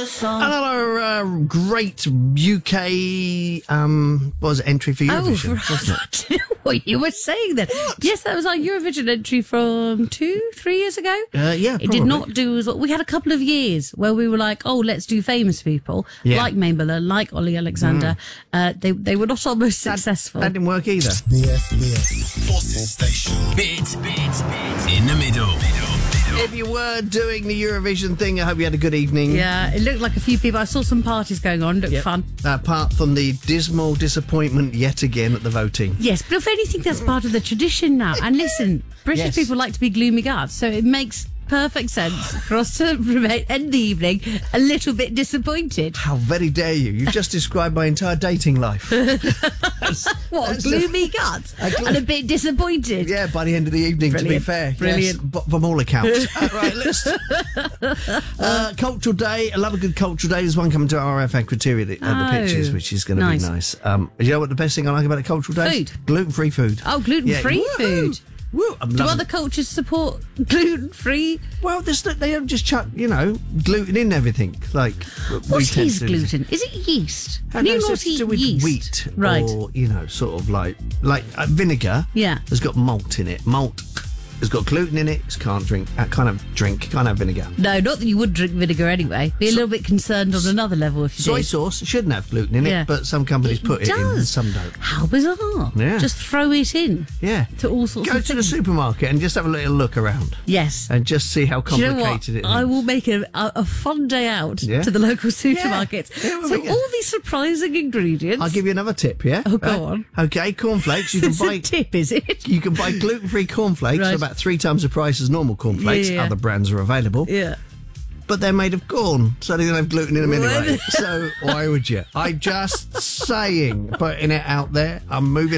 Another great UK entry for Eurovision, wasn't it? I don't know what you were saying then. What? Yes, that was our Eurovision entry from 2-3 years ago. Yeah, It did not do as well. We had a couple of years where we were like, oh, let's do famous people, like Mabel, like Ollie Alexander. They were not almost successful. That didn't work either. SBS Forces Station. Bit in the middle. If you were doing the Eurovision thing, I hope you had a good evening. Yeah, it looked like a few people. I saw some parties going on. It looked fun. Apart from the dismal disappointment yet again at the voting. Yes, but if anything, that's part of the tradition now. And listen, British people like to be gloomy guards, so it makes perfect sense for us to end the evening a little bit disappointed. How very dare you? You just described my entire dating life. What, gloomy guards? And a bit disappointed? Yeah, by the end of the evening, to be fair. Brilliant. Yes, but from all accounts. Right, let's... Cultural Day. I love a good Cultural Day. There's one coming to our RF Aquateria at the Pictures, which is going to be nice. You know what the best thing I like about a Cultural Day? Food. Gluten-free food. Oh, gluten-free food. Woo, Do other cultures support gluten-free? Well, they don't just chuck, gluten in everything. Like what is gluten? Is it yeast? Can you not eat with yeast? Wheat, right? Or sort of like vinegar. Yeah, has got malt in it. Malt has got gluten in it. Can't have vinegar. No, not that you would drink vinegar anyway. Be a little bit concerned on another level if you soy did. sauce shouldn't have gluten in it, but some companies put it in and some don't. How bizarre! Yeah, just throw it in. Yeah, to all sorts. Go of to things. the supermarket and just have a little look around. Yes, and just see how complicated it is. I will make a fun day out to the local supermarkets. Yeah, so all these surprising ingredients. I'll give you another tip. Yeah. Oh, go on. Okay, cornflakes. You can buy. A tip, is it? You can buy gluten-free cornflakes for about 3 times the price as normal cornflakes. Yeah. Other brands are available. Yeah. But they're made of corn, so they don't have gluten in them anyway. So why would you? I'm just saying, putting it out there. I'm moving